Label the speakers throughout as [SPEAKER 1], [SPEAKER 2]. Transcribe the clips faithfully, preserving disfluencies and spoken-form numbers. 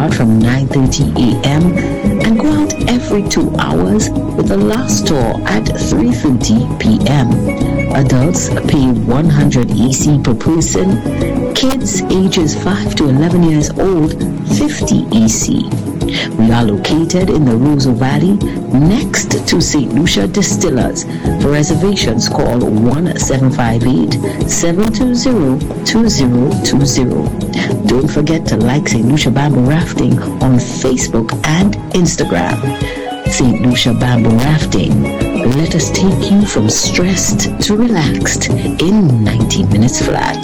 [SPEAKER 1] start from nine thirty a.m. and go out every two hours with the last tour at three thirty p.m. Adults pay one hundred E C per person. Kids ages five to eleven years old, fifty E C. We are located in the Roseau Valley next to Saint Lucia Distillers. For reservations, call one seven five eight, seven two zero, two zero two zero. Don't forget to like Saint Lucia Bamboo Rafting on Facebook and Instagram. Saint Lucia Bamboo Rafting. Let us take you from stressed to relaxed in ninety minutes flat.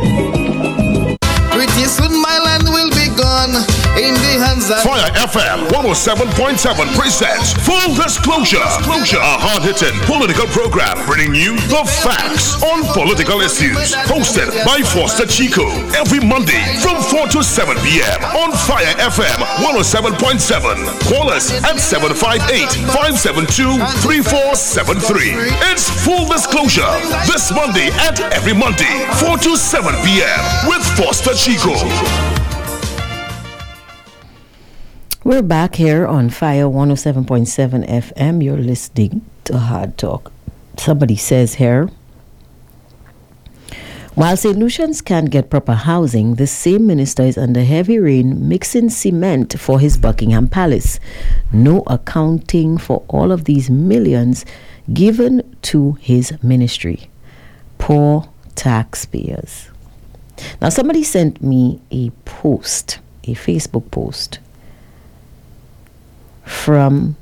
[SPEAKER 2] Pretty soon my land will be gone in the hands of
[SPEAKER 3] Fire F M one oh seven point seven presents Full Disclosure, a hard-hitting political program bringing you the facts on political issues. Hosted by Foster Chico every Monday from four to seven p.m. on Fire F M one oh seven point seven. Call us at seven five eight, five seven two, three four seven three. It's Full Disclosure this Monday and every Monday, four to seven p.m. with Foster Chico.
[SPEAKER 1] We're back here on Fire one oh seven point seven F M. You're listening to Hard Talk. Somebody says here, while Saint Lucians can't get proper housing, the same minister is under heavy rain mixing cement for his Buckingham Palace. No accounting for all of these millions given to his ministry. Poor taxpayers. Now, somebody sent me a post, a Facebook post, from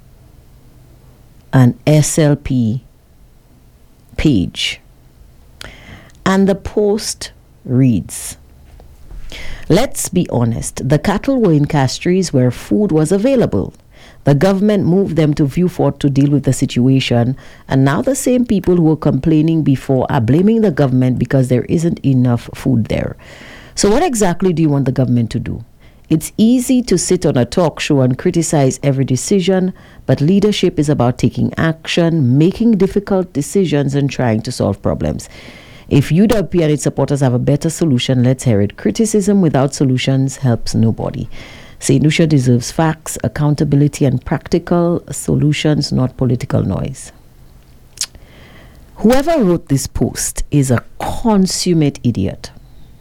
[SPEAKER 1] an S L P page. And the post reads, let's be honest, the cattle were in Castries where food was available. The government moved them to Vieux Fort to deal with the situation, and now the same people who were complaining before are blaming the government because there isn't enough food there. So what exactly do you want the government to do? It's easy to sit on a talk show and criticize every decision, but leadership is about taking action, making difficult decisions, and trying to solve problems. If U W P and its supporters have a better solution, let's hear it. Criticism without solutions helps nobody. Saint Lucia deserves facts, accountability, and practical solutions, not political noise. Whoever wrote this post is a consummate idiot.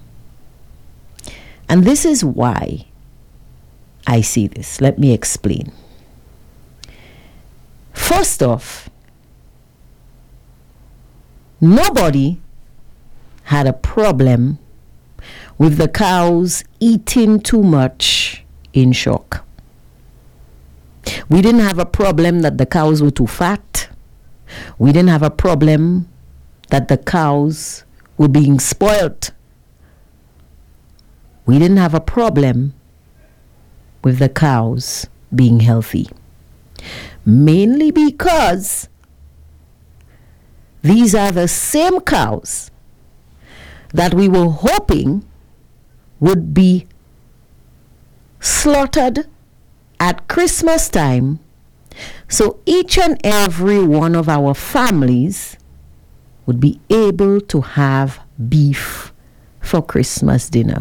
[SPEAKER 1] And this is why I see this. Let me explain. First off, nobody had a problem with the cows eating too much in shock. We didn't have a problem that the cows were too fat. We didn't have a problem that the cows were being spoilt. We didn't have a problem with the cows being healthy. Mainly because these are the same cows that we were hoping would be slaughtered at Christmas time, so each and every one of our families would be able to have beef for Christmas dinner.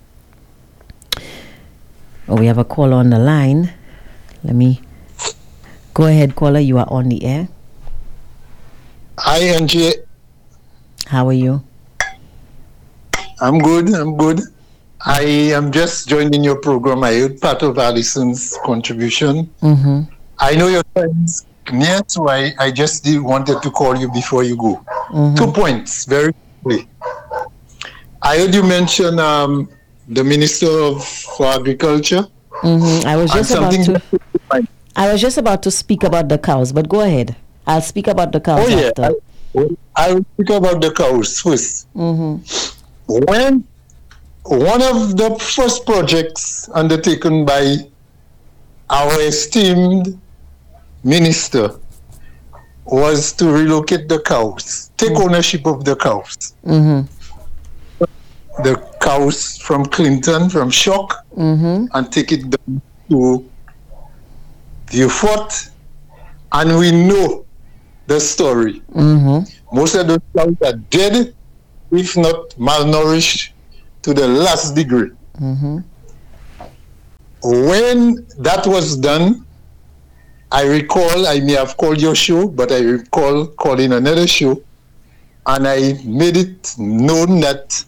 [SPEAKER 1] Oh, we have a caller on the line. Let me go ahead, caller. You are on the air.
[SPEAKER 4] Hi, Angie.
[SPEAKER 1] How are you?
[SPEAKER 4] I'm good. I'm good. I am just joining your program. I heard part of Allison's contribution.
[SPEAKER 1] Mm-hmm.
[SPEAKER 4] I know your time is near, so I, I just did, wanted to call you before you go.
[SPEAKER 1] Mm-hmm.
[SPEAKER 4] Two points, very quickly. I heard you mention um, the Minister of for Agriculture.
[SPEAKER 1] Mm-hmm. I was just about to.
[SPEAKER 4] That
[SPEAKER 1] I was just about to speak about the cows, but go ahead. I'll speak about the cows
[SPEAKER 4] oh, yeah.
[SPEAKER 1] after.
[SPEAKER 4] I, I will speak about the cows first.
[SPEAKER 1] Mm-hmm.
[SPEAKER 4] When one of the first projects undertaken by our esteemed minister was to relocate the cows, take mm-hmm. ownership of the cows.
[SPEAKER 1] Mm-hmm.
[SPEAKER 4] The cows from Clinton, from Shock,
[SPEAKER 1] mm-hmm.
[SPEAKER 4] and take it down to Vieux Fort, and we know the story.
[SPEAKER 1] Mm-hmm.
[SPEAKER 4] Most of those cows are dead, if not malnourished, to the last degree.
[SPEAKER 1] Mm-hmm.
[SPEAKER 4] when that was done, I recall, I may have called your show, but I recall calling another show, and I made it known that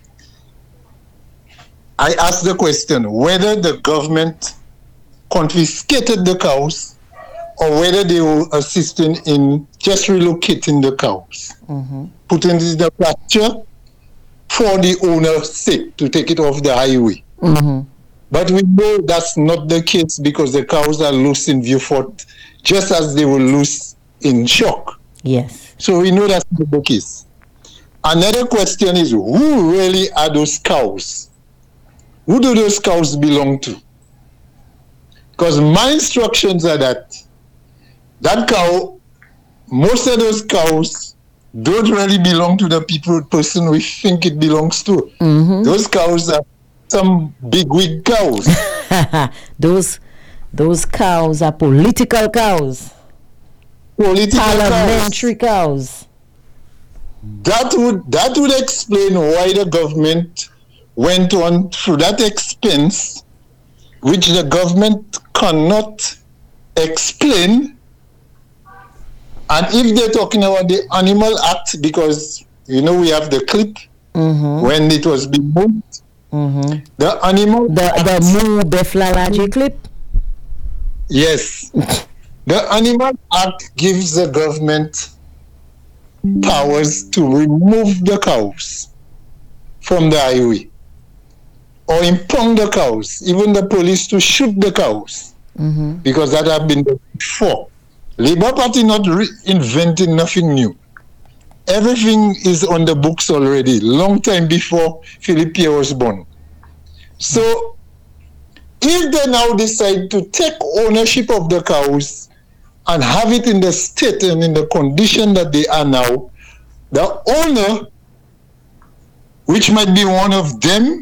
[SPEAKER 4] I asked the question whether the government confiscated the cows or whether they were assisting in just relocating the cows, mm-hmm. putting it in the pasture for the owner's sake to take it off the highway. Mm-hmm. But we know that's not the case because the cows are loose in Vieux-Fort just as they were loose in Shock.
[SPEAKER 1] Yes.
[SPEAKER 4] So we know that's not the case. Another question is, who really are those cows? Who do those cows belong to? Because my instructions are that that cow, most of those cows don't really belong to the people, person we think it belongs to. Mm-hmm. Those cows are some bigwig cows.
[SPEAKER 1] those those cows are political cows.
[SPEAKER 4] Political
[SPEAKER 1] Parliamentary cows. cows.
[SPEAKER 4] That would that would explain why the government went on through that expense, which the government cannot explain. And if they're talking about the Animal Act, because you know we have the clip mm-hmm. when it was being moved. Mm-hmm. The animal
[SPEAKER 1] the
[SPEAKER 4] act,
[SPEAKER 1] the Moo Beflalaji clip.
[SPEAKER 4] Yes, the Animal Act gives the government powers to remove the cows from the highway or impound the cows, even the police to shoot the cows, mm-hmm. because that have been done before. Labour Party not re- inventing nothing new. Everything is on the books already, long time before Philip Pierre was born. So, if they now decide to take ownership of the cows and have it in the state and in the condition that they are now, the owner, which might be one of them,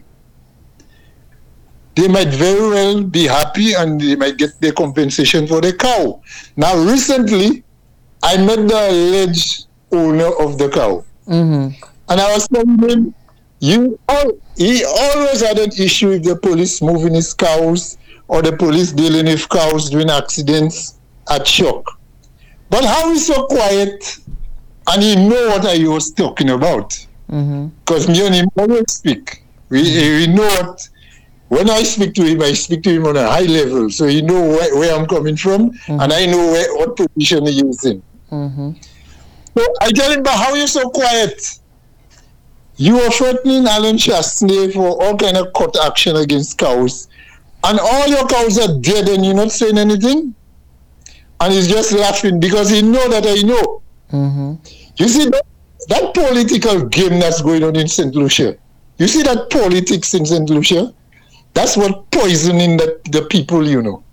[SPEAKER 4] they might very well be happy and they might get their compensation for the cow. Now, recently, I met the alleged owner of the cow. Mm-hmm. And I was telling him, you all, he always had an issue with the police moving his cows or the police dealing with cows doing accidents at Shock. But how he's so quiet and he know what I was talking about. Because mm-hmm. me and him always speak. We, we know what, when I speak to him, I speak to him on a high level. So he know where, where I'm coming from mm-hmm. and I know where, what position he is in. Mm-hmm. So I tell him, but how are you so quiet? You are threatening Alan Chasney for all kind of court action against cows. And all your cows are dead and you're not saying anything? And he's just laughing because he know that I know. Mm-hmm. You see, that, that political game that's going on in Saint Lucia, you see that politics in Saint Lucia? That's what poisoning the, the people, you know.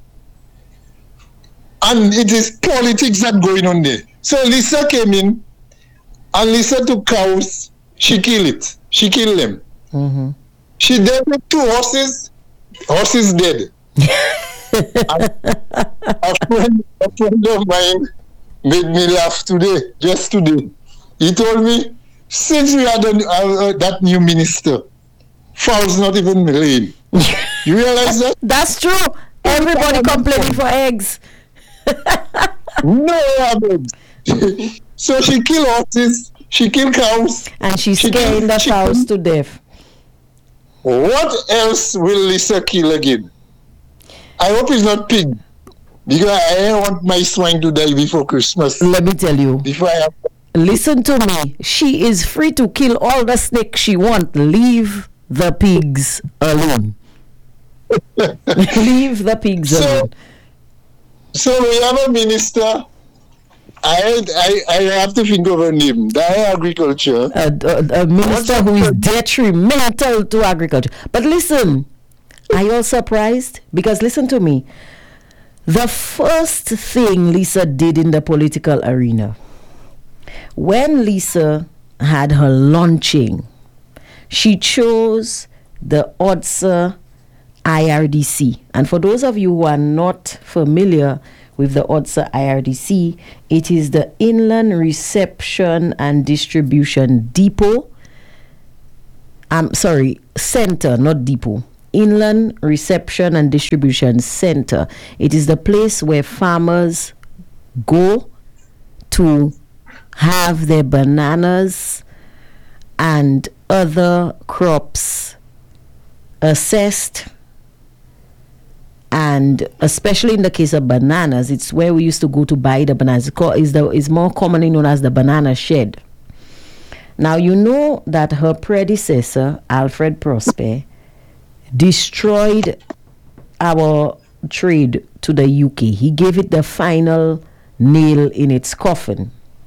[SPEAKER 4] And it is politics that going on there. So Lisa came in and Lisa took cows. She killed it. She killed them. Mm-hmm. She dead with two horses. Horses dead. a, a, friend, a friend of mine made me laugh today, just today. He told me, since we had a, uh, that new minister, fowls not even laying. You realize that?
[SPEAKER 1] That's true. Everybody complaining for eggs.
[SPEAKER 4] No eggs. So she killed horses. She killed cows.
[SPEAKER 1] And she's she scaring the cows to death.
[SPEAKER 4] What else will Lisa kill again? I hope it's not pig. Because I don't want my swine to die before Christmas.
[SPEAKER 1] Let me tell you.
[SPEAKER 4] Before I have...
[SPEAKER 1] Listen to me. She is free to kill all the snakes she wants. Leave the pigs alone. Leave the pigs
[SPEAKER 4] so,
[SPEAKER 1] alone.
[SPEAKER 4] So we have a minister. I, I I have to think of her name. The agriculture.
[SPEAKER 1] A, a, a minister who is detrimental to agriculture. But listen, are you all surprised? Because listen to me. The first thing Lisa did in the political arena, when Lisa had her launching, she chose the O D S A I R D C. And for those of you who are not familiar with the O D S A I R D C, it is the Inland Reception and Distribution Depot. I'm sorry, Center, not Depot. inland reception and distribution center. It is the place where farmers go to have their bananas and other crops assessed, and especially in the case of bananas, it's where we used to go to buy the bananas. It's, called, it's, the, it's more commonly known as the banana shed. Now, you know that her predecessor, Alfred Prosper, destroyed our trade to the U K. He gave it the final nail in its coffin.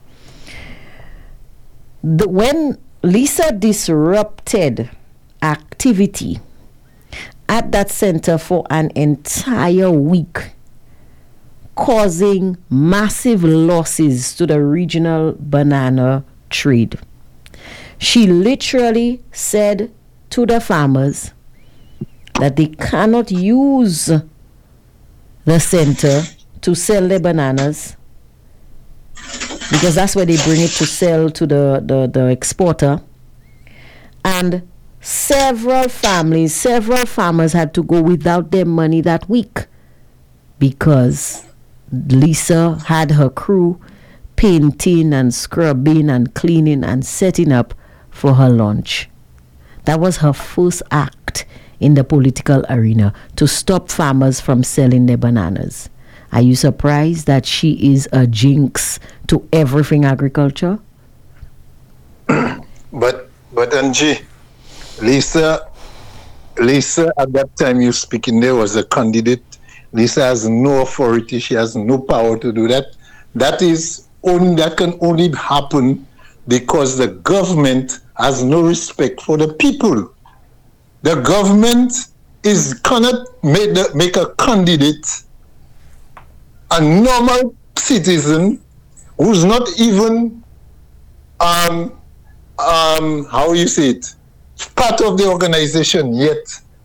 [SPEAKER 1] The, when Lisa disrupted activity at that center for an entire week, causing massive losses to the regional banana trade, she literally said to the farmers that they cannot use the center to sell their bananas, because that's where they bring it to sell to the, the, the exporter. And several families, several farmers had to go without their money that week because Lisa had her crew painting and scrubbing and cleaning and setting up for her launch. That was her first act in the political arena, to stop farmers from selling their bananas. Are you surprised that she is a jinx to everything agriculture?
[SPEAKER 4] But, but Angie, Lisa, Lisa, at that time you speaking there was a candidate. Lisa has no authority. She has no power to do that. That is only, that can only happen because the government has no respect for the people. The government is cannot make, the, make a candidate, a normal citizen who's not even, um, um, how you say it, part of the organization yet,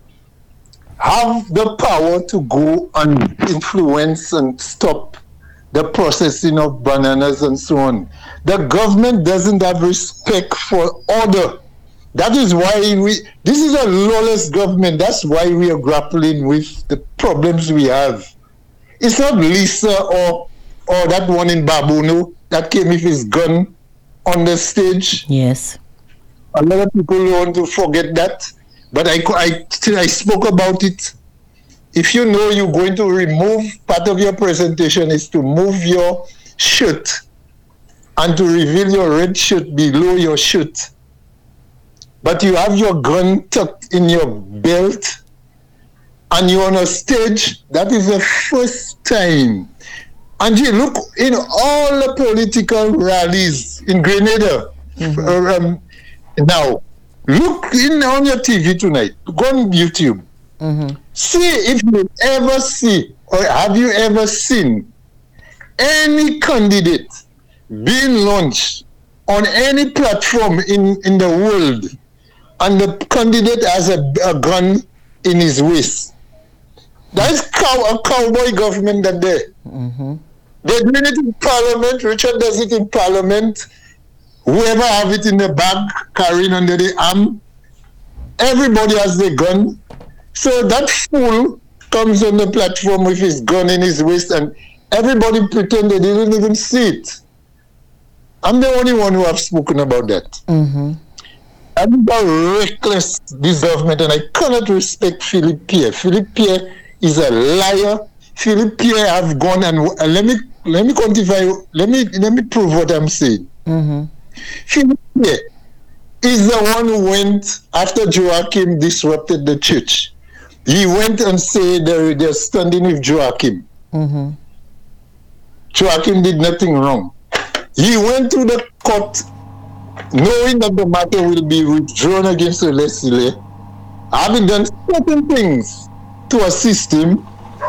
[SPEAKER 4] have the power to go and influence and stop the processing of bananas and so on. The government doesn't have respect for order. That is why we, this is a lawless government. That's why we are grappling with the problems we have. It's not Lisa or or that one in Babuno that came with his gun on the stage.
[SPEAKER 1] Yes.
[SPEAKER 4] A lot of people want to forget that, but I, I, I spoke about it. If you know you're going to remove, part of your presentation is to move your shirt and to reveal your red shirt below your shirt. But you have your gun tucked in your belt and you're on a stage. That is the first time. And you look in all the political rallies in Grenada. Mm-hmm. Um, now, look in on your T V tonight. Go on YouTube. Mm-hmm. See if you ever see, or have you ever seen any candidate being launched on any platform in, in the world, and the candidate has a, a gun in his waist? That is cow, a cowboy government that day. Mm-hmm. They're doing it in Parliament. Richard does it in Parliament. Whoever have it in the bag, carrying under the arm, everybody has their gun. So that fool comes on the platform with his gun in his waist, and everybody pretend they didn't even see it. I'm the only one who have spoken about that. Mm-hmm. I'm a reckless, this government, and I cannot respect Philippe Pierre. Philippe Pierre is a liar. Philippe Pierre have gone and uh, let me let me quantify. Let me let me prove what I'm saying. Mm-hmm. Philippe Pierre is the one who went after Joachim disrupted the church. He went and said they're, they're standing with Joachim. Mm-hmm. Joachim did nothing wrong. He went to the court knowing that the matter will be withdrawn against Leslie, having done certain things to assist him.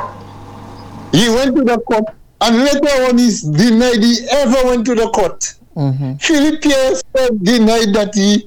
[SPEAKER 4] He went to the court, and later on he's denied he ever went to the court. Mm-hmm. Philippe Pierre denied that he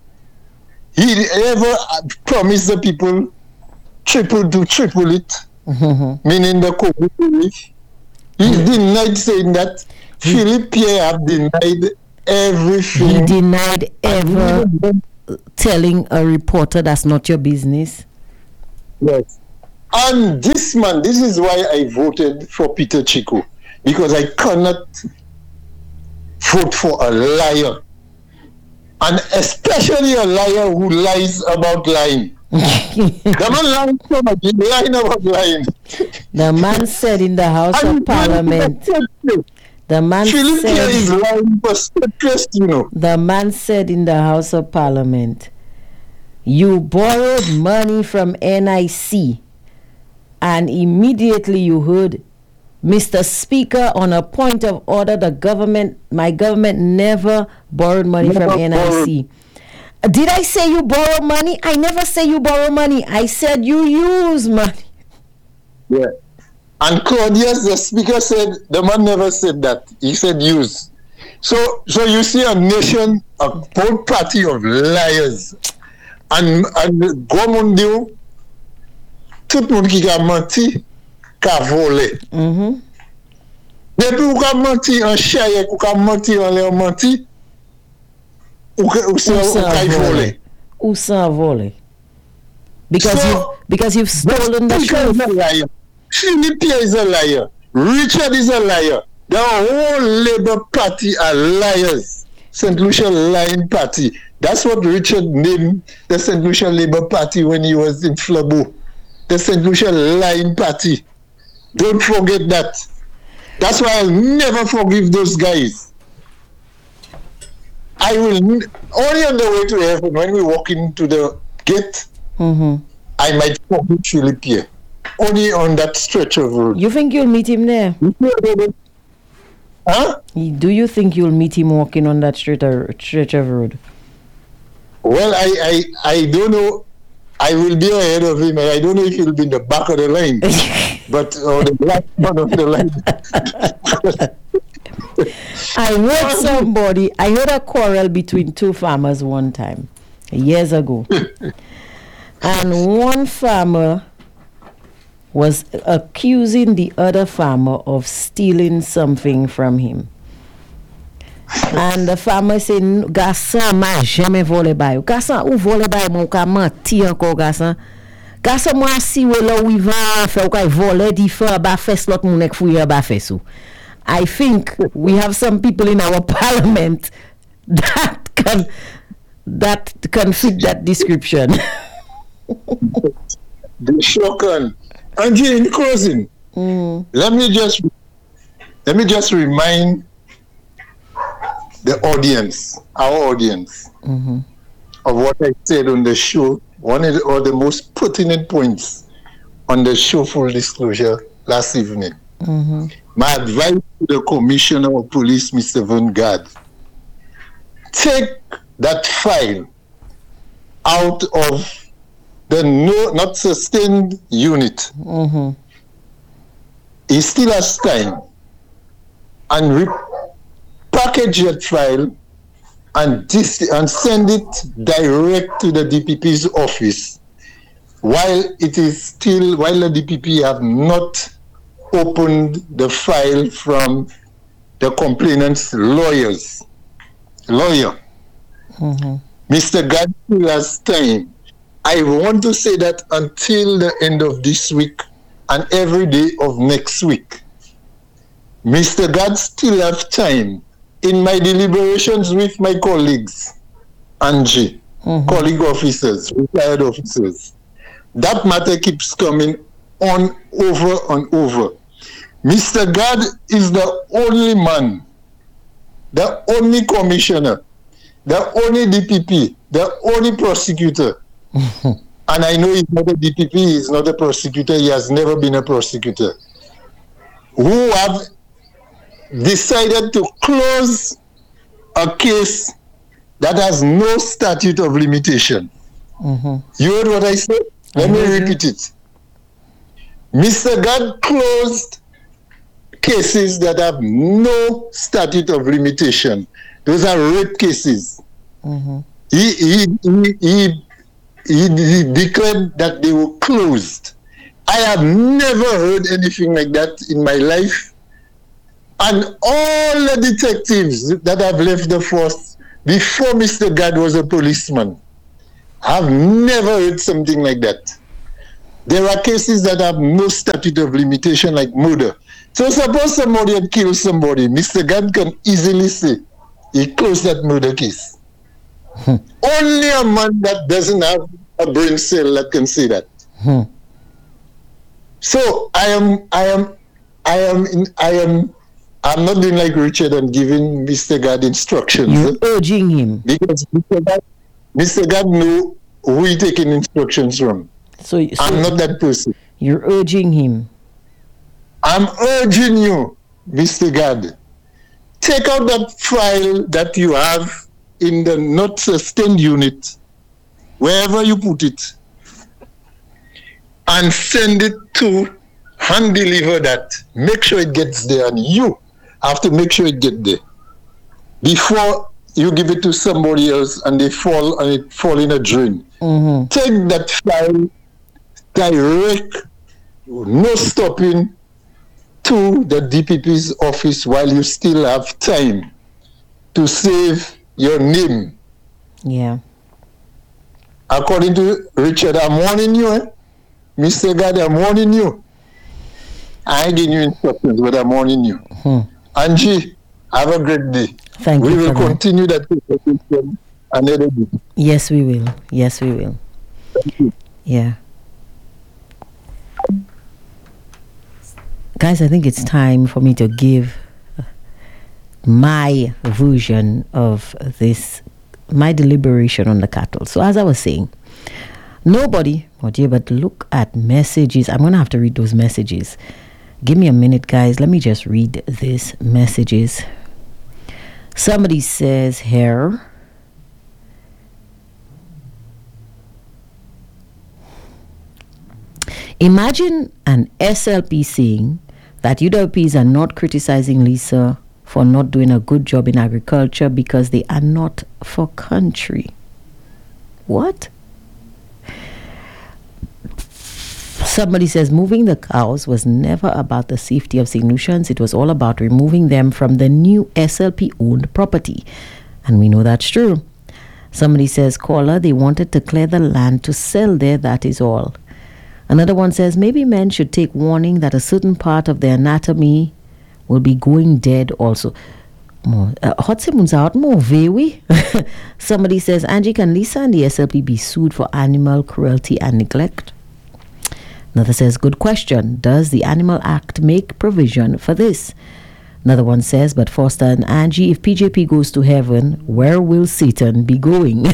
[SPEAKER 4] he ever promised the people triple to triple it, mm-hmm. meaning the COVID relief. He mm-hmm. denied saying that. Mm-hmm. Philippe Pierre have denied everything.
[SPEAKER 1] He denied ever telling a reporter that's not your business.
[SPEAKER 4] Yes. And this man, this is why I voted for Peter Chico, because I cannot vote for a liar, and especially a liar who lies about lying. The man lying so much, he's lying about lying.
[SPEAKER 1] The man said in the House of Parliament. The man
[SPEAKER 4] Philip
[SPEAKER 1] said.
[SPEAKER 4] is lying for stress, you know.
[SPEAKER 1] The man said in the House of Parliament, you borrowed money from N I C, and immediately you heard, Mister Speaker, on a point of order, the government, my government never borrowed money never from N I C. Borrowed. Did I say you borrow money? I never say you borrow money. I said you use money.
[SPEAKER 4] Yeah. And Claudius, the speaker, said the man never said that. He said use. So, so you see a nation, a whole party of liars. And and Gomundio, tout le monde qui a menti, qu'a volé.
[SPEAKER 1] Mhm.
[SPEAKER 4] Depuis ou qu'a menti en chaye, ou qu'a menti en l'air menti, ou qu'a volé.
[SPEAKER 1] Ou sans voler. Because
[SPEAKER 4] so,
[SPEAKER 1] you because you've stolen the truth.
[SPEAKER 4] Philip is a liar. Richard is a liar. The whole Labour Party are liars. Saint Lucia lying party. That's what Richard named the Saint Lucia Labour Party when he was in Flabo. The Saint Lucia lying party. Don't forget that. That's why I'll never forgive those guys. I will only on the way to heaven when we walk into the gate.
[SPEAKER 1] Mm-hmm.
[SPEAKER 4] I might forgive Philip here. Only on that stretch of road.
[SPEAKER 1] You think you'll meet him there?
[SPEAKER 4] Huh?
[SPEAKER 1] Do you think you'll meet him walking on that stretch of, stretch of road?
[SPEAKER 4] Well, I, I I don't know. I will be ahead of him. I don't know if he'll be in the back of the line, but or the last one of the line.
[SPEAKER 1] I heard somebody. I heard a quarrel between two farmers one time, years ago, and one farmer was accusing the other farmer of stealing something from him. And the farmer said, Garçon, m'a jamais volé bail. Garçon, ou volé bail, mon ka menti encore, garçon. Garçon, moi, si ou là où il va faire, ou ka volé, di faire, ba fes lot moun ek fouye, ba fes ou. I think we have some people in our parliament that can, that can fit that description.
[SPEAKER 4] The shocker. Angie, in closing, mm. let me just let me just remind the audience, our audience,
[SPEAKER 1] mm-hmm.
[SPEAKER 4] of what I said on the show. One of the, or the most pertinent points on the show, full disclosure, last evening.
[SPEAKER 1] Mm-hmm.
[SPEAKER 4] My advice to the Commissioner of Police, Mister Vanguard, take that file out of the no, not sustained unit.
[SPEAKER 1] Mm-hmm.
[SPEAKER 4] He still has time, and repackage that file and dis- and send it direct to the D P P's office while it is still while the D P P have not opened the file from the complainant's lawyers lawyer.
[SPEAKER 1] Mm-hmm.
[SPEAKER 4] Mister God still has time. I want to say that until the end of this week and every day of next week, Mister God still have time. In my deliberations with my colleagues, Angie, mm-hmm. colleague officers, retired officers, that matter keeps coming on over and over. Mister God is the only man, the only commissioner, the only D P P, the only prosecutor. And I know he's not a D P P, he's not a prosecutor, he has never been a prosecutor, who have decided to close a case that has no statute of limitation.
[SPEAKER 1] Mm-hmm.
[SPEAKER 4] You heard what I said? Let mm-hmm. me repeat it. Mister God closed cases that have no statute of limitation. Those are rape cases.
[SPEAKER 1] Mm-hmm.
[SPEAKER 4] He, he, he, he He, he declared that they were closed. I have never heard anything like that in my life. And all the detectives that have left the force before Mister God was a policeman have never heard something like that. there are cases that have no statute of limitation, like murder. So suppose somebody had killed somebody, Mister Gad can easily say he closed that murder case. Hmm. Only a man that doesn't have a brain cell that can say that. Hmm. So I am, I am, I am, in, I am, I'm not doing like Richard and giving Mister Gad instructions.
[SPEAKER 1] You're urging him
[SPEAKER 4] because Mister Gad, Mister Gad know who he taking instructions from.
[SPEAKER 1] So, so
[SPEAKER 4] I'm not that person.
[SPEAKER 1] You're urging him.
[SPEAKER 4] I'm urging you, Mister Gad, take out that file that you have in the not sustained unit, wherever you put it, and send it to hand deliver that. Make sure it gets there, and you have to make sure it gets there before you give it to somebody else and they fall and it fall in a drain. Mm-hmm. Take that file direct, no stopping, to the D P P's office while you still have time to save your name.
[SPEAKER 1] Yeah.
[SPEAKER 4] According to Richard, I'm warning you, eh? Mister Gad, I'm warning you. I ain't giving you instructions, but I'm warning you. Hmm. Angie, have a great day.
[SPEAKER 1] Thank
[SPEAKER 4] we
[SPEAKER 1] you.
[SPEAKER 4] We will continue that conversation another day.
[SPEAKER 1] Yes, we will. Yes, we will.
[SPEAKER 4] Thank you.
[SPEAKER 1] Yeah. Guys, I think it's time for me to give my version of this, my deliberation on the cattle. So as I was saying, nobody, oh dear, but look at messages. I'm going to have to read those messages. Give me a minute, guys. Let me just read these messages. Somebody says here, imagine an S L P saying that U W Ps are not criticizing Lisa for not doing a good job in agriculture because they are not for country. What? Somebody says moving the cows was never about the safety of Saint Lucians. It was all about removing them from the new S L P owned property. And we know that's true. Somebody says, caller, they wanted to clear the land to sell there, that is all. Another one says, maybe men should take warning that a certain part of their anatomy will be going dead also. Somebody says, Angie, can Lisa and the S L P be sued for animal cruelty and neglect? Another says, good question. Does the Animal Act make provision for this? Another one says, but Foster and Angie, if P J P goes to heaven, where will Satan be going?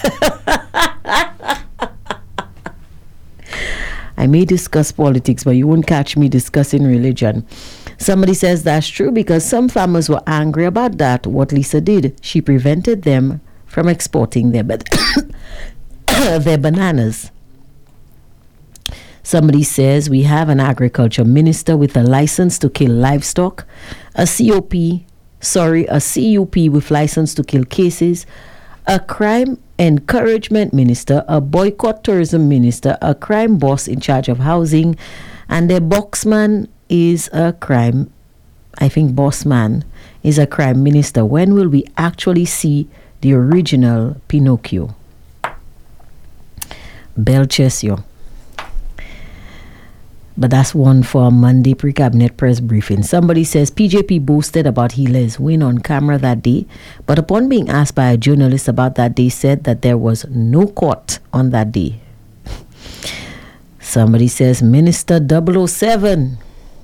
[SPEAKER 1] I may discuss politics, but you won't catch me discussing religion. Somebody says that's true because some farmers were angry about that, what Lisa did. She prevented them from exporting their, ba- their bananas. Somebody says we have an agriculture minister with a license to kill livestock, a C O P, sorry, a C U P with license to kill cases, a crime encouragement minister, a boycott tourism minister, a crime boss in charge of housing, and their boxman is a crime, I think bossman is a crime minister. When will we actually see the original Pinocchio? Belchesio. But that's one for a Monday pre-cabinet press briefing. Somebody says P J P boasted about Hila's win on camera that day, but upon being asked by a journalist about that day, said that there was no court on that day. Somebody says Minister double oh seven.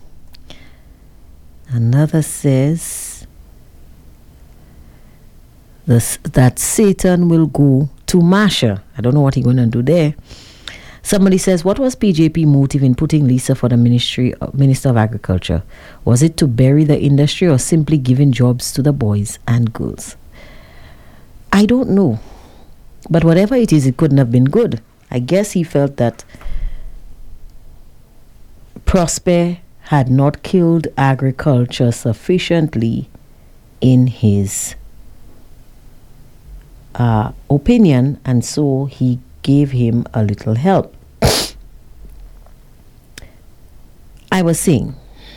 [SPEAKER 1] Another says this, that Satan will go to Masha. I don't know what he's going to do there. Somebody says, what was P J P motive in putting Lisa for the Ministry of, Minister of Agriculture? Was it to bury the industry or simply giving jobs to the boys and girls? I don't know. But whatever it is, it couldn't have been good. I guess he felt that Prosper had not killed agriculture sufficiently in his uh, opinion, and so he gave him a little help. I was saying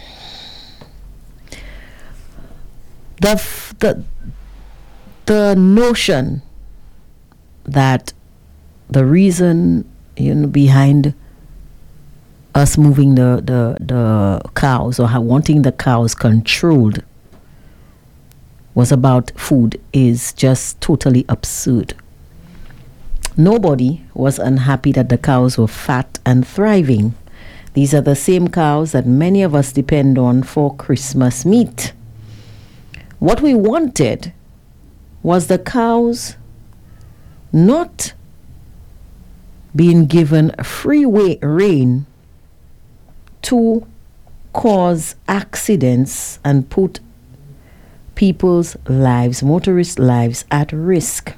[SPEAKER 1] the f- the the notion that the reason, you know, behind us moving the, the, the cows or how wanting the cows controlled was about food is just totally absurd. Nobody was unhappy that the cows were fat and thriving. These are the same cows that many of us depend on for Christmas meat. What we wanted was the cows not being given free way rein to cause accidents and put people's lives, motorists' lives, at risk.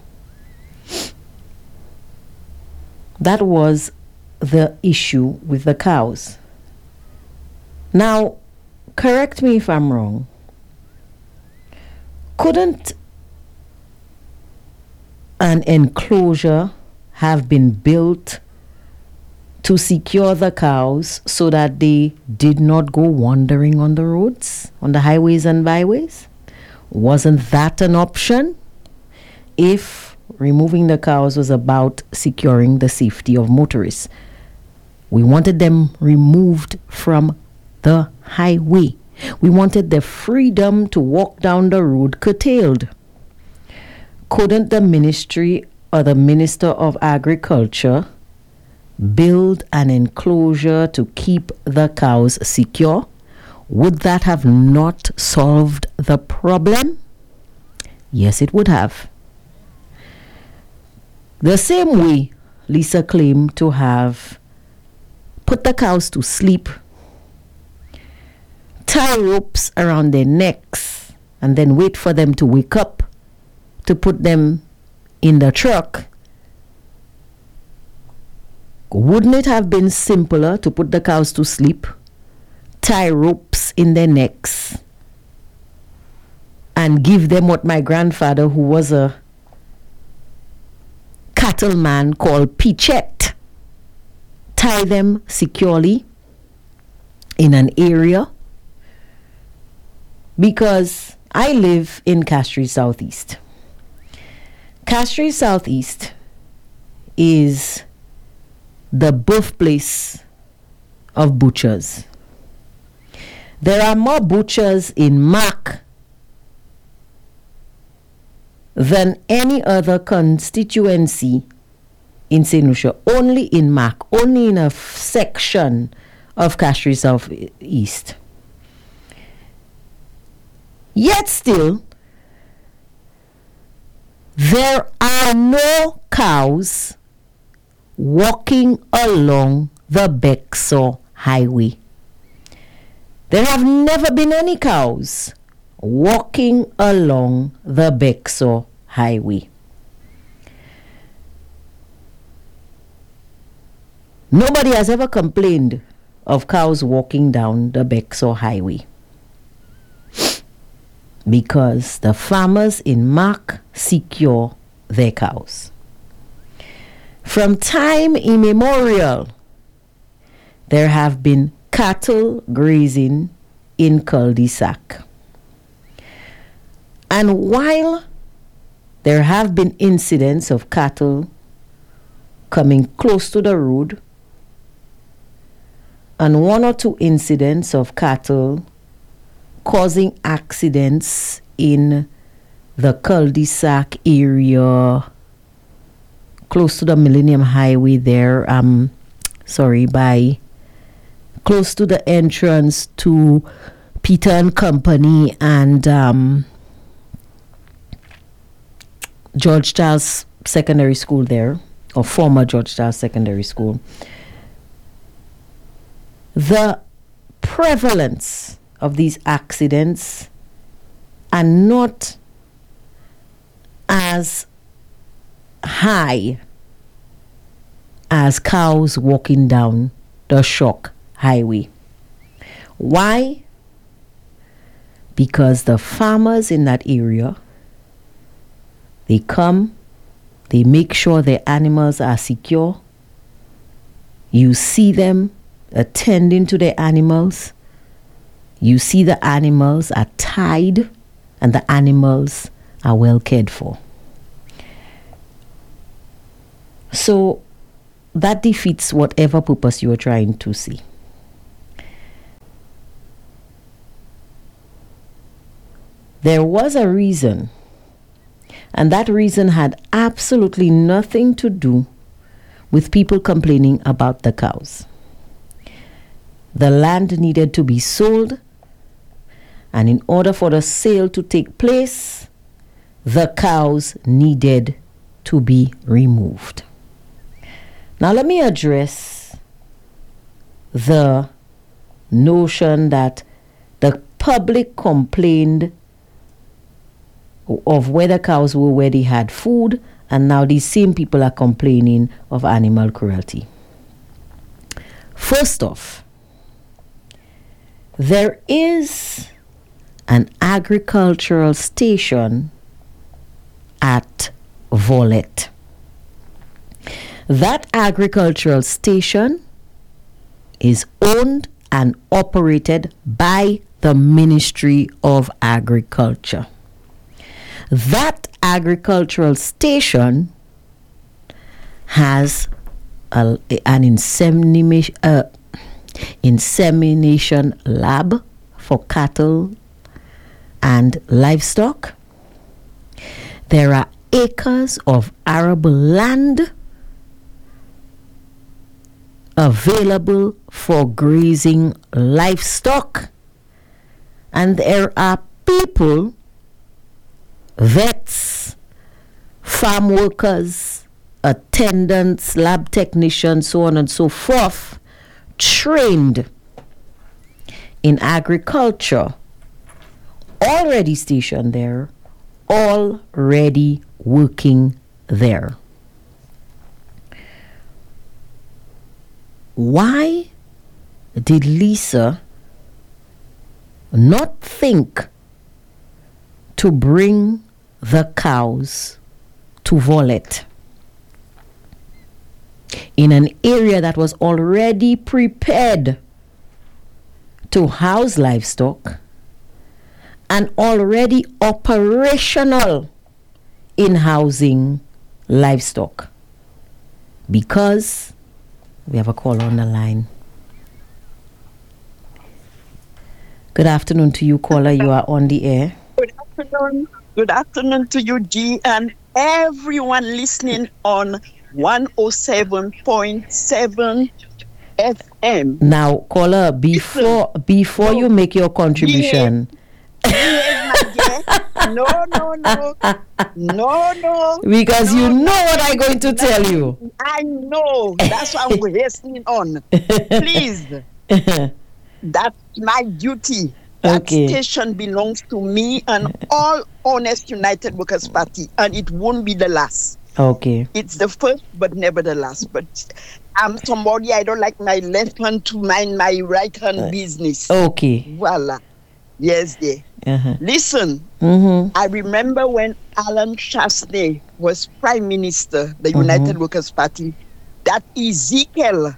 [SPEAKER 1] That was the issue with the cows. Now, correct me if I'm wrong. Couldn't an enclosure have been built to secure the cows so that they did not go wandering on the roads, on the highways and byways? Wasn't that an option? If removing the cows was about securing the safety of motorists, we wanted them removed from the highway. We wanted the freedom to walk down the road curtailed. Couldn't the ministry or the Minister of Agriculture build an enclosure to keep the cows secure? Would that have not solved the problem? Yes, it would have. The same way Lisa claimed to have put the cows to sleep, tie ropes around their necks, and then wait for them to wake up to put them in the truck. Wouldn't it have been simpler to put the cows to sleep, tie ropes in their necks, and give them what my grandfather, who was a cattleman, called peachette, tie them securely in an area? Because I live in Castries Southeast. Castries Southeast is the birthplace of butchers. There are more butchers in Mac than any other constituency in Saint Lucia. Only in Mac, only in a f- section of Castries Southeast. Yet still, there are no cows walking along the Bexar Highway. There have never been any cows walking along the Bexar Highway. Nobody has ever complained of cows walking down the Bexar Highway, because the farmers in Mac secure their cows. From time immemorial, there have been cattle grazing in cul-de-sac. And while there have been incidents of cattle coming close to the road, and one or two incidents of cattle causing accidents in the cul-de-sac area close to the Millennium Highway there, um, sorry, by close to the entrance to Peter and Company and um, George Charles Secondary School there, or former George Charles Secondary School. The prevalence of these accidents are not as high as cows walking down the Shock Highway. Why? Because the farmers in that area, they come, they make sure their animals are secure. You see them attending to their animals. You see the animals are tied and the animals are well cared for. So that defeats whatever purpose you are trying to see. there was a reason, and that reason had absolutely nothing to do with people complaining about the cows. The land needed to be sold, and in order for the sale to take place, the cows needed to be removed. Now let me address the notion that the public complained of whether cows were where they had food, and now these same people are complaining of animal cruelty. First off, there is an agricultural station at Volette. That agricultural station is owned and operated by the Ministry of Agriculture. That agricultural station has a, an insemination, uh, insemination lab for cattle and livestock. There are acres of arable land available for grazing livestock, and there are people, vets, farm workers, attendants, lab technicians, so on and so forth, trained in agriculture, already stationed there, already working there. Why did Lisa not think to bring the cows to Volette in an area that was already prepared to house livestock and already operational in housing livestock? Because we have a caller on the line. Good afternoon to you, caller. You are on the air.
[SPEAKER 5] Good afternoon. Good afternoon to you, G, and everyone listening on one oh seven point seven F M.
[SPEAKER 1] Now, caller, before before no. you make your contribution.
[SPEAKER 5] No, no, no. No, no.
[SPEAKER 1] Because no, you know what I'm going to
[SPEAKER 5] no,
[SPEAKER 1] tell you.
[SPEAKER 5] I know. That's why I'm hastening on. Please. That's my duty. That
[SPEAKER 1] okay.
[SPEAKER 5] station belongs to me and all Honest United Workers Party, and it won't be the last.
[SPEAKER 1] Okay.
[SPEAKER 5] It's the first, but never the last. But I'm somebody, I don't like my left hand to mind my right hand uh, business.
[SPEAKER 1] Okay.
[SPEAKER 5] Voila. Yes, dear.
[SPEAKER 1] Uh-huh.
[SPEAKER 5] Listen,
[SPEAKER 1] mm-hmm.
[SPEAKER 5] I remember when Alan Chasney was Prime Minister, the mm-hmm. United Workers Party, that Ezekiel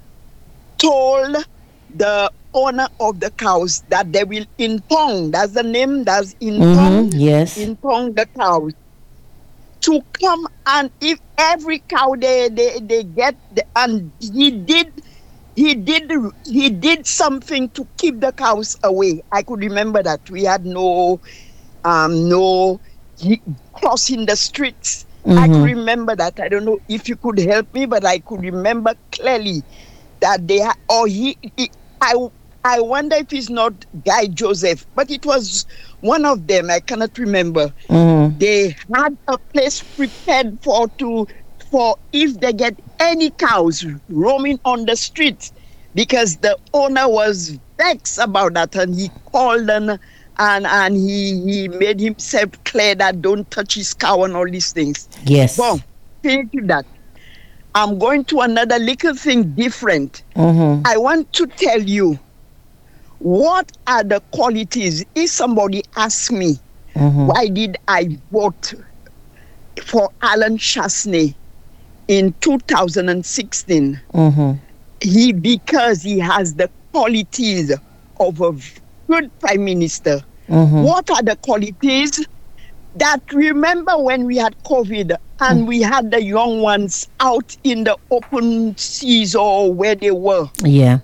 [SPEAKER 5] told the owner of the cows that they will impound, that's the name, that's impound,
[SPEAKER 1] mm-hmm. yes.
[SPEAKER 5] impound the cows, to come, and if every cow they, they, they get, the, and he did He did he did something to keep the cows away. I could remember that. We had no um, no crossing the streets. Mm-hmm. I could remember that. I don't know if you could help me, but I could remember clearly that they had, or he, he I I wonder if it's not Guy Joseph, but it was one of them. I cannot remember.
[SPEAKER 1] Mm-hmm.
[SPEAKER 5] They had a place prepared for to for if they get any cows roaming on the street, because the owner was vexed about that, and he called them and and he, he made himself clear that don't touch his cow and all these things.
[SPEAKER 1] Yes.
[SPEAKER 5] Well, thank you that. I'm going to another little thing different.
[SPEAKER 1] Mm-hmm.
[SPEAKER 5] I want to tell you, what are the qualities? If somebody asks me, mm-hmm. why did I vote for Alan Chasney in two thousand sixteen,
[SPEAKER 1] mm-hmm.
[SPEAKER 5] he because he has the qualities of a good prime minister.
[SPEAKER 1] Mm-hmm.
[SPEAKER 5] What are the qualities? That remember when we had COVID and mm. we had the young ones out in the open seas or where they were.
[SPEAKER 1] Yeah.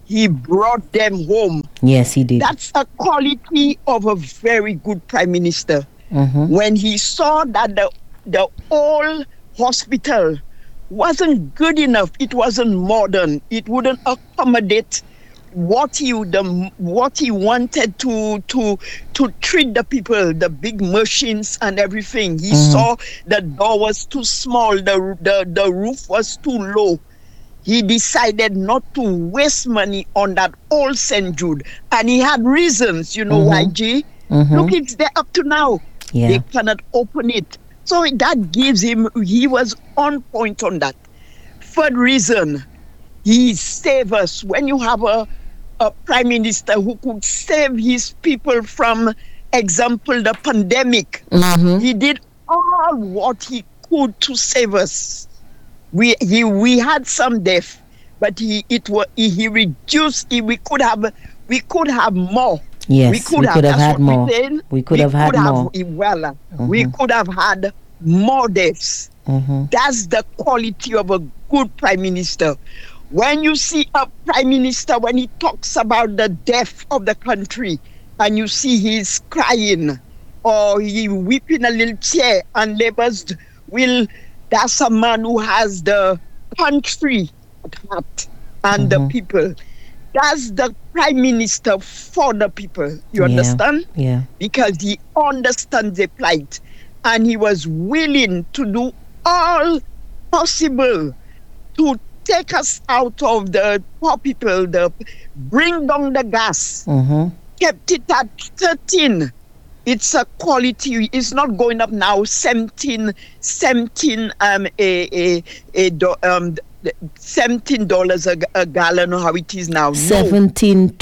[SPEAKER 5] he brought them home.
[SPEAKER 1] Yes, he did.
[SPEAKER 5] That's a quality of a very good prime minister.
[SPEAKER 1] Mm-hmm.
[SPEAKER 5] When he saw that the the old hospital wasn't good enough, it wasn't modern, it wouldn't accommodate what he the, what he wanted to to to treat the people, the big machines and everything. He
[SPEAKER 1] Mm-hmm.
[SPEAKER 5] saw the door was too small, the, the the roof was too low. He decided not to waste money on that old Saint Jude, and he had reasons, you know,
[SPEAKER 1] Mm-hmm.
[SPEAKER 5] Y G.
[SPEAKER 1] Mm-hmm.
[SPEAKER 5] Look, it's there up to now.
[SPEAKER 1] Yeah.
[SPEAKER 5] They cannot open it. So that gives him, he was on point on that. Third reason, he saved us. When you have a, a prime minister who could save his people from, example, the pandemic,
[SPEAKER 1] Mm-hmm.
[SPEAKER 5] he did all what he could to save us. We he we had some death, but he it was he, he reduced. He, we could have we could have more.
[SPEAKER 1] Yes,
[SPEAKER 5] we could
[SPEAKER 1] we
[SPEAKER 5] have,
[SPEAKER 1] could have
[SPEAKER 5] that's
[SPEAKER 1] had
[SPEAKER 5] what
[SPEAKER 1] more.
[SPEAKER 5] we're saying.
[SPEAKER 1] We could have had more.
[SPEAKER 5] Well, uh, we could have had more deaths.
[SPEAKER 1] Mm-hmm.
[SPEAKER 5] That's the quality of a good prime minister. When you see a prime minister, when he talks about the death of the country, and you see he's crying, or he weeping a little tear, and Labour's will, that's a man who has the country at heart and
[SPEAKER 1] Mm-hmm.
[SPEAKER 5] the people. That's the prime minister for the people. You
[SPEAKER 1] Yeah.
[SPEAKER 5] understand?
[SPEAKER 1] Yeah.
[SPEAKER 5] Because he understands the plight, and he was willing to do all possible to take us out of the poor people, the bring down the gas,
[SPEAKER 1] Mm-hmm.
[SPEAKER 5] kept it at thirteen. It's a quality. It's not going up now. seventeen, seventeen, um, a, a, a, do- um, seventeen dollars a, a gallon, or how it is now. No.
[SPEAKER 1] Seventeen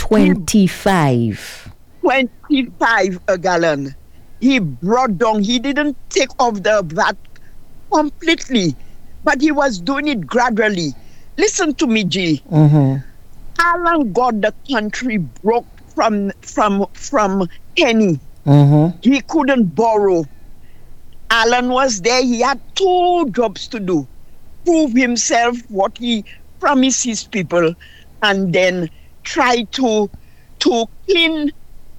[SPEAKER 1] twenty-five.
[SPEAKER 5] twenty-five a gallon. He brought down, he didn't take off the V A T completely, but he was doing it gradually. Listen to me, G.
[SPEAKER 1] Mm-hmm.
[SPEAKER 5] Alan got the country broke from from from penny.
[SPEAKER 1] Mm-hmm.
[SPEAKER 5] He couldn't borrow. Alan was there, he had two jobs to do. Prove himself, what he promised his people, and then try to to clean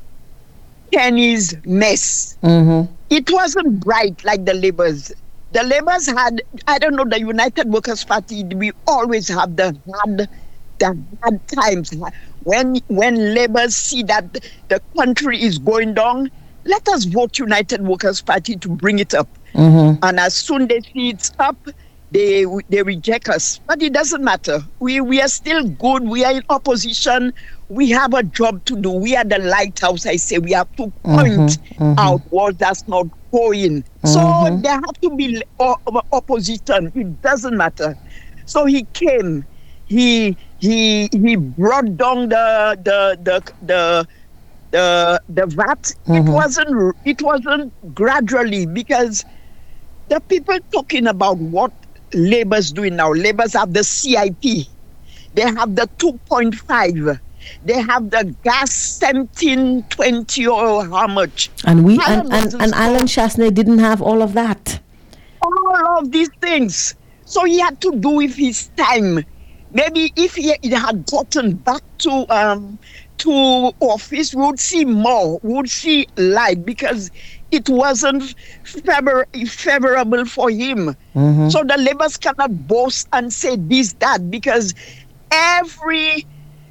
[SPEAKER 5] Kenny's mess.
[SPEAKER 1] Mm-hmm.
[SPEAKER 5] It wasn't bright like the Labours. The Labours had, I don't know, the United Workers' Party, we always have the hard, the hard times. When when Labours see that the country is going down, let us vote United Workers' Party to bring it up.
[SPEAKER 1] Mm-hmm.
[SPEAKER 5] And as soon they see it's up, they they reject us. But it doesn't matter. We we are still good. We are in opposition. We have a job to do. We are the lighthouse, I say. We have to point
[SPEAKER 1] mhm.
[SPEAKER 5] out what that's not going. So
[SPEAKER 1] Mhm.
[SPEAKER 5] there have to be o- opposition. It doesn't matter. So he came. He he he brought down the the the the the, the V A T.
[SPEAKER 1] Mhm.
[SPEAKER 5] It wasn't it wasn't gradually, because the people talking about what Labour's doing now. Labour's have the C I P. They have the two point five. They have the gas seventeen, twenty, or how much.
[SPEAKER 1] And we
[SPEAKER 5] Alan
[SPEAKER 1] and, and,
[SPEAKER 5] wasn't
[SPEAKER 1] and
[SPEAKER 5] so-
[SPEAKER 1] Alan Chasney didn't have all of that.
[SPEAKER 5] all of these things. So he had to do with his time. Maybe if he, he had gotten back to um to office, we would see more, we would see light, because it wasn't favor- favorable for him.
[SPEAKER 1] Mhm.
[SPEAKER 5] So the Labours cannot boast and say this, that, because every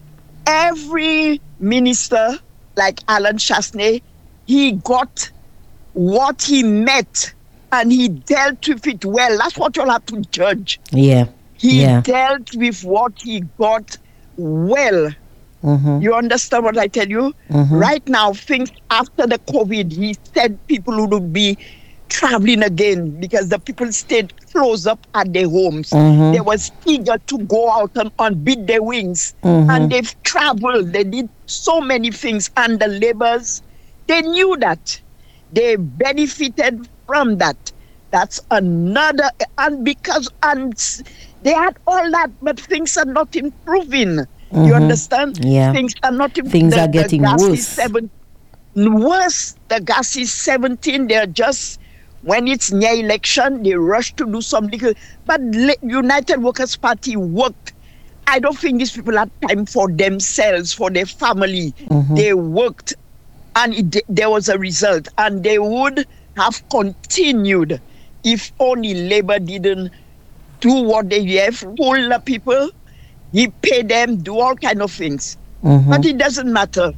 [SPEAKER 5] every minister like Alan Chasney, he got what he met and he dealt with it well. That's what you'll have to judge.
[SPEAKER 1] Yeah.
[SPEAKER 5] He
[SPEAKER 1] Yeah.
[SPEAKER 5] dealt with what he got well.
[SPEAKER 1] Mm-hmm.
[SPEAKER 5] You understand what I tell you?
[SPEAKER 1] Mhm.
[SPEAKER 5] Right now, things after the COVID, he said people would be traveling again because the people stayed close up at their homes.
[SPEAKER 1] Mhm.
[SPEAKER 5] They was eager to go out and, and beat their wings.
[SPEAKER 1] Mhm.
[SPEAKER 5] And they've traveled. They did so many things. And the Labours, they knew that. They benefited from that. That's another, and because and they had all that, but things are not improving. You
[SPEAKER 1] Mhm.
[SPEAKER 5] understand?
[SPEAKER 1] Yeah.
[SPEAKER 5] Things are not improving.
[SPEAKER 1] Things are getting
[SPEAKER 5] gas
[SPEAKER 1] worse.
[SPEAKER 5] Is seven, worse. The gas is seventeen. They're just, when it's near election, they rush to do something. But Le- United Workers' Party worked I don't think these people had time for themselves, for their family.
[SPEAKER 1] Mhm.
[SPEAKER 5] They worked, and it, there was a result. And they would have continued if only Labour didn't do what they have, fool the people, he pay them, do all kind of things.
[SPEAKER 1] Mhm.
[SPEAKER 5] But it doesn't matter.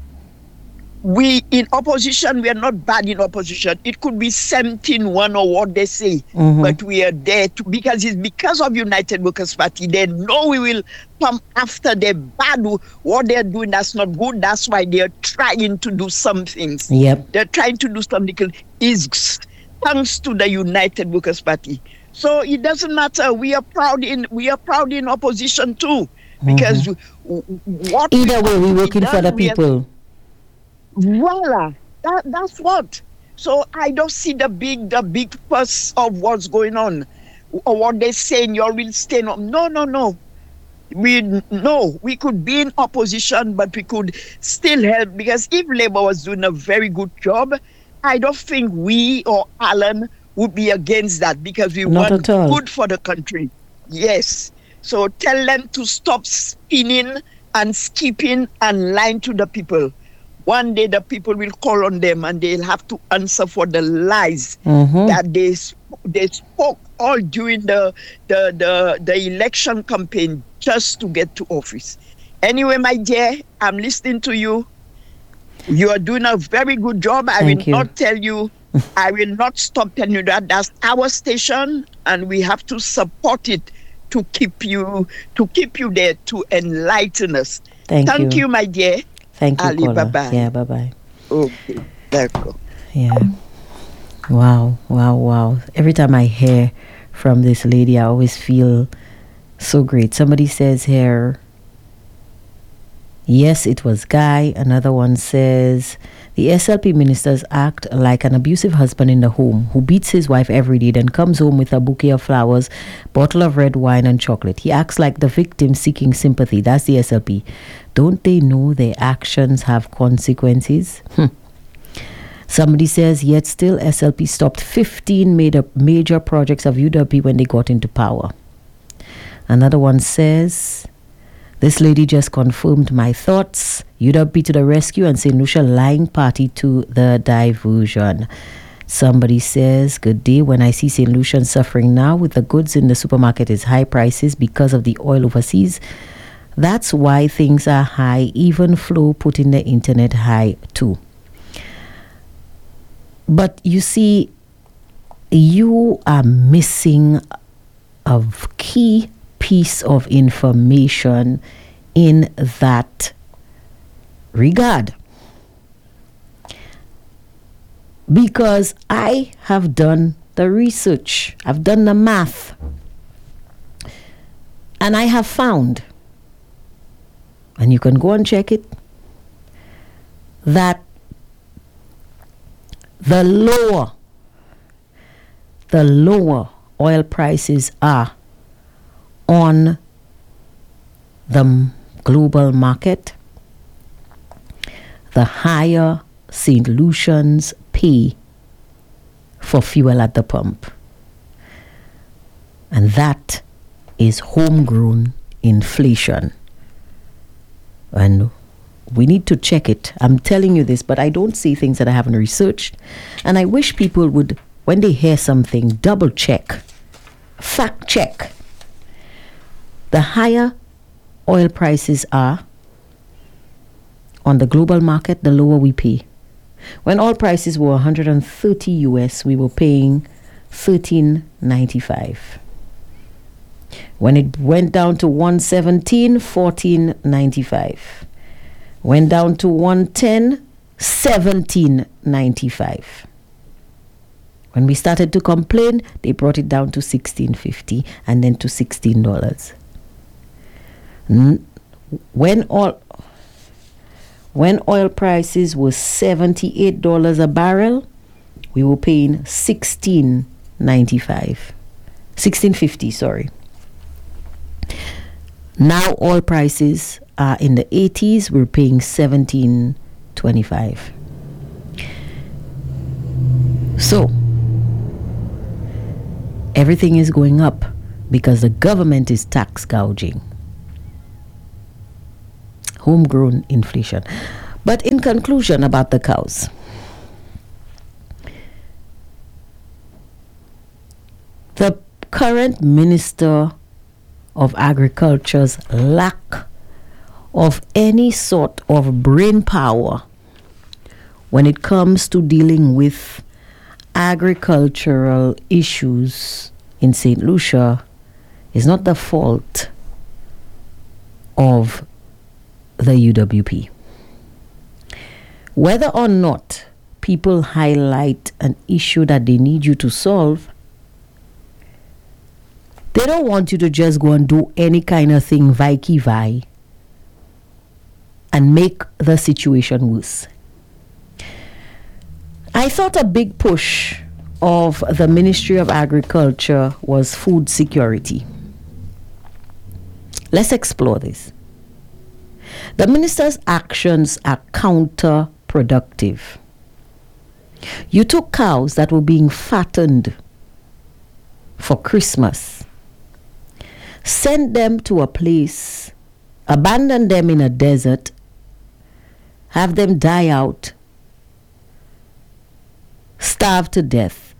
[SPEAKER 5] We in opposition, we are not bad in opposition. It could be seventeen one or what they say,
[SPEAKER 1] Mhm.
[SPEAKER 5] but we are there to, because it's because of United Workers' Party. They know we will come after the bad, what they're doing that's not good. That's why they're trying to do some things.
[SPEAKER 1] Yep.
[SPEAKER 5] They're trying to do something is thanks to the United Workers' Party. So it doesn't matter. We are proud in we are proud in opposition too, because w- what
[SPEAKER 1] Mm-hmm. Either way, we're working for the
[SPEAKER 5] we are-
[SPEAKER 1] people.
[SPEAKER 5] Voila, that, that's what. So I don't see the big, the big fuss of what's going on, or what they're saying. You all will stay. No, no, no, no. We no, we could be in opposition, but we could still help, because if Labour was doing a very good job, I don't think we or Alan would be against that, because we
[SPEAKER 1] Not
[SPEAKER 5] want
[SPEAKER 1] at all.
[SPEAKER 5] good for the country. Yes. So tell them to stop spinning and skipping and lying to the people. One day the people will call on them and they'll have to answer for the lies
[SPEAKER 1] Mhm.
[SPEAKER 5] that they sp- they spoke all during the, the the the election campaign just to get to office. Anyway, my dear, I'm listening to you. You are doing a very good job. I
[SPEAKER 1] Thank
[SPEAKER 5] will
[SPEAKER 1] you.
[SPEAKER 5] not tell you, I will not stop telling you that. That's our station, and we have to support it to keep you to keep you there, to enlighten us.
[SPEAKER 1] Thank,
[SPEAKER 5] Thank
[SPEAKER 1] you.
[SPEAKER 5] you, my dear.
[SPEAKER 1] Thank you,
[SPEAKER 5] Ali,
[SPEAKER 1] caller.
[SPEAKER 5] bye-bye.
[SPEAKER 1] Yeah, bye bye.
[SPEAKER 5] Okay, there you go.
[SPEAKER 1] Yeah. Wow, wow, wow. Every time I hear from this lady, I always feel so great. Somebody says here, yes, it was Guy. Another one says, the S L P ministers act like an abusive husband in the home who beats his wife every day, then comes home with a bouquet of flowers, bottle of red wine, and chocolate. He acts like the victim seeking sympathy. That's the S L P. Don't they know their actions have consequences? Hmm. Somebody says, yet still S L P stopped fifteen major, major projects of U W P when they got into power. Another one says, this lady just confirmed my thoughts. U W P to the rescue and Saint Lucia lying party to the diversion. Somebody says, good day. When I see Saint Lucian suffering now with the goods in the supermarket is high prices because of the oil overseas. That's why things are high. Even Flow put in the internet high too. But you see, you are missing a key piece of information in that regard. Because I have done the research, I've done the math, and I have found, and you can go and check it, that the lower, the lower oil prices are on the m- global market, the higher Saint Lucians pay for fuel at the pump. And that is homegrown inflation. And we need to check it. I'm telling you this, but I don't see things that I haven't researched. And I wish people would, when they hear something, double check, fact check. The higher oil prices are on the global market, the lower we pay. When oil prices were one hundred thirty U S, we were paying thirteen ninety-five. When it went down to one seventeen, fourteen ninety-five. Went down to one ten, seventeen ninety-five. When we started to complain, they brought it down to sixteen fifty and then to sixteen dollars. When oil when oil prices were seventy-eight dollars a barrel, we were paying sixteen ninety-five. sixteen fifty, sorry. Now oil prices are in the eighties, we're paying seventeen twenty-five. So everything is going up because the government is tax gouging. homegrown inflation. But in conclusion about the cows, the current Minister of Agriculture's lack of any sort of brain power when it comes to dealing with agricultural issues in Saint Lucia is not the fault of the U W P. Whether or not people highlight an issue that they need you to solve, they don't want you to just go and do any kind of thing vai and make the situation worse. I thought a big push of the Ministry of Agriculture was food security. Let's explore this. The minister's actions are counterproductive. You took cows that were being fattened for Christmas, sent them to a place, abandoned them in a desert, have them die out, starve to death.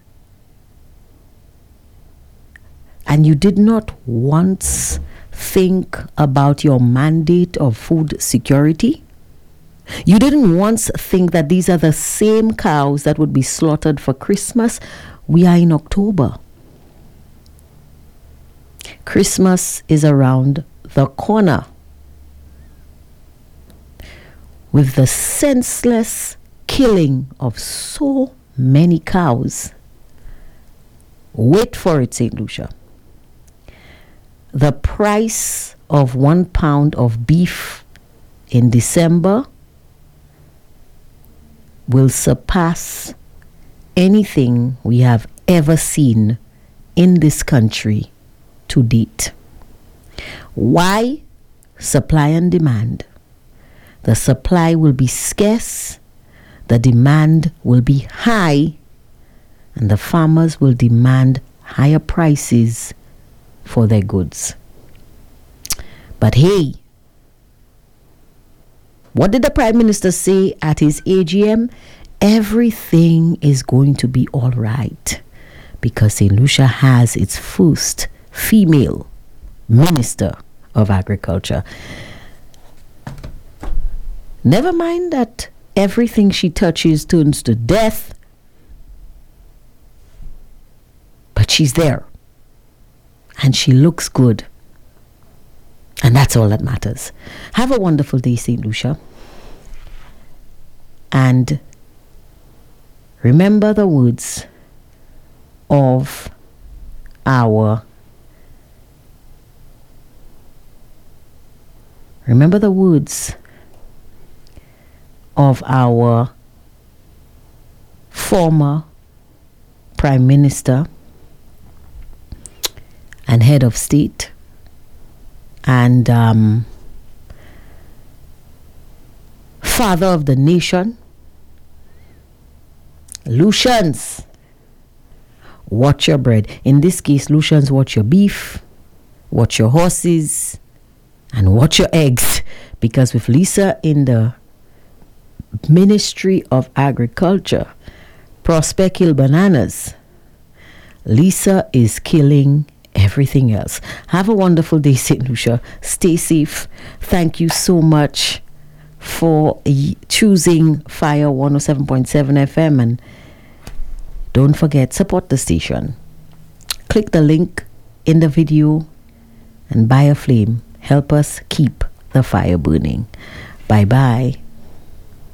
[SPEAKER 1] And you did not once think about your mandate of food security? You didn't once think that these are the same cows that would be slaughtered for Christmas? We are in October. Christmas is around the corner. With the senseless killing of so many cows, wait for it, Saint Lucia. The price of one pound of beef in December will surpass anything we have ever seen in this country to date. Why? Supply and demand. The supply will be scarce, the demand will be high, and the farmers will demand higher prices for their goods. But hey, what did the Prime Minister say at his A G M? Everything is going to be all right because Saint Lucia has its first female Minister of Agriculture. Never mind that everything she touches turns to death, but she's there. And she looks good. And that's all that matters. Have a wonderful day, Saint Lucia. And remember the words of our remember the words of our former Prime Minister and head of state and um, father of the nation. Lucians, watch your bread. In this case, Lucians, watch your beef, watch your horses, and watch your eggs. Because with Lisa in the Ministry of Agriculture, Prospect Hill Bananas, Lisa is killing everything else. Have a wonderful day, Saint Lucia. Stay safe. Thank you so much for y- choosing Fire one oh seven point seven F M, and don't forget, support the station. Click the link in the video and buy a flame. Help us keep the fire burning. Bye bye.